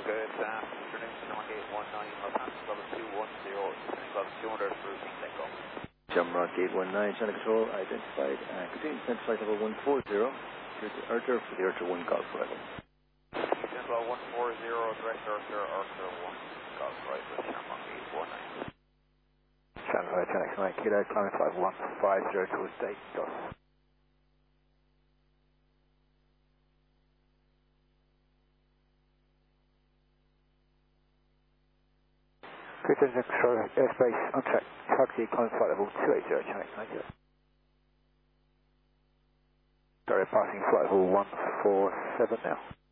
Good afternoon, Shamrock 819, Los Angeles level 210, descending level 200 for routine takeoff. Shamrock 819, Channel Control identified, continue descent flight level 140, here to Archer for the Archer 1 Golf level. Descent level 140, direct Archer 1 Golf right with Shamrock 819. Channel Kilo, climbing flight 150 towards date, DOS. Good control, airspace on track, taxi, climbing flight level 280, Channel 90. Sorry, passing flight level 147 now.